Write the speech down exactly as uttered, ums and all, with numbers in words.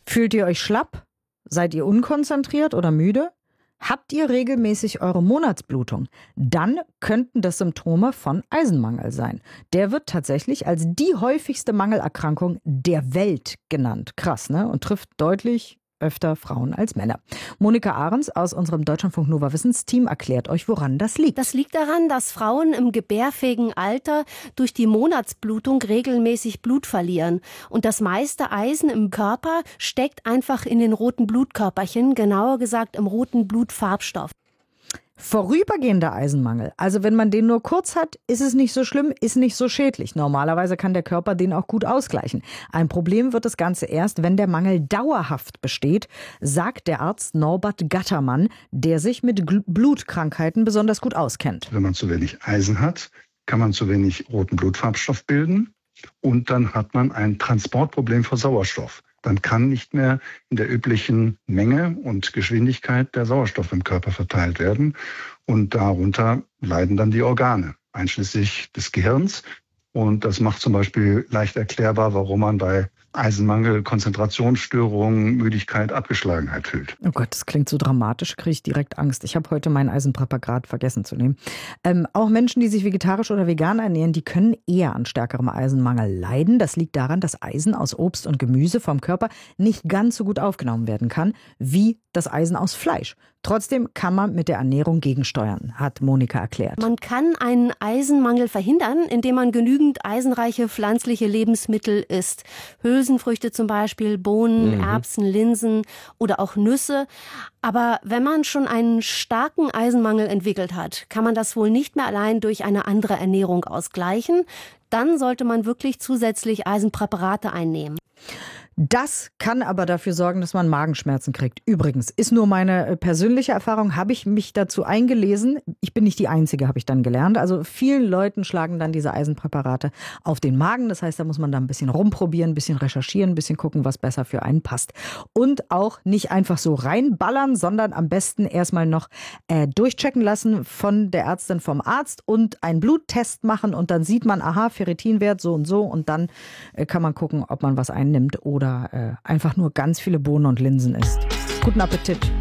Fühlt ihr euch schlapp? Seid ihr unkonzentriert oder müde? Habt ihr regelmäßig eure Monatsblutung? Dann könnten das Symptome von Eisenmangel sein. Der wird tatsächlich als die häufigste Mangelerkrankung der Welt genannt. Krass, ne? Und trifft deutlich öfter Frauen als Männer. Monika Ahrens aus unserem Deutschlandfunk Nova Wissensteam erklärt euch, woran das liegt. Das liegt daran, dass Frauen im gebärfähigen Alter durch die Monatsblutung regelmäßig Blut verlieren. Und das meiste Eisen im Körper steckt einfach in den roten Blutkörperchen, genauer gesagt im roten Blutfarbstoff. Vorübergehender Eisenmangel, also wenn man den nur kurz hat, ist es nicht so schlimm, ist nicht so schädlich. Normalerweise kann der Körper den auch gut ausgleichen. Ein Problem wird das Ganze erst, wenn der Mangel dauerhaft besteht, sagt der Arzt Norbert Gattermann, der sich mit Blutkrankheiten besonders gut auskennt. Wenn man zu wenig Eisen hat, kann man zu wenig roten Blutfarbstoff bilden und dann hat man ein Transportproblem für Sauerstoff. Dann kann nicht mehr in der üblichen Menge und Geschwindigkeit der Sauerstoff im Körper verteilt werden. Und darunter leiden dann die Organe, einschließlich des Gehirns. Und das macht zum Beispiel leicht erklärbar, warum man bei Eisenmangel, Konzentrationsstörungen, Müdigkeit, Abgeschlagenheit fühlt. Oh Gott, das klingt so dramatisch, kriege ich direkt Angst. Ich habe heute meinen Eisenpräparat vergessen zu nehmen. Ähm, auch Menschen, die sich vegetarisch oder vegan ernähren, die können eher an stärkerem Eisenmangel leiden. Das liegt daran, dass Eisen aus Obst und Gemüse vom Körper nicht ganz so gut aufgenommen werden kann, wie das Eisen aus Fleisch. Trotzdem kann man mit der Ernährung gegensteuern, hat Monika erklärt. Man kann einen Eisenmangel verhindern, indem man genügend eisenreiche pflanzliche Lebensmittel isst. Hülsenfrüchte zum Beispiel, Bohnen, mhm. Erbsen, Linsen oder auch Nüsse. Aber wenn man schon einen starken Eisenmangel entwickelt hat, kann man das wohl nicht mehr allein durch eine andere Ernährung ausgleichen. Dann sollte man wirklich zusätzlich Eisenpräparate einnehmen. Das kann aber dafür sorgen, dass man Magenschmerzen kriegt. Übrigens, ist nur meine persönliche Erfahrung, habe ich mich dazu eingelesen. Ich bin nicht die Einzige, habe ich dann gelernt. Also vielen Leuten schlagen dann diese Eisenpräparate auf den Magen. Das heißt, da muss man da ein bisschen rumprobieren, ein bisschen recherchieren, ein bisschen gucken, was besser für einen passt. Und auch nicht einfach so reinballern, sondern am besten erstmal noch äh, durchchecken lassen von der Ärztin, vom Arzt und einen Bluttest machen. Und dann sieht man, aha, Ferritinwert so und so. Und dann äh, kann man gucken, ob man was einnimmt oder äh, einfach nur ganz viele Bohnen und Linsen isst. Guten Appetit!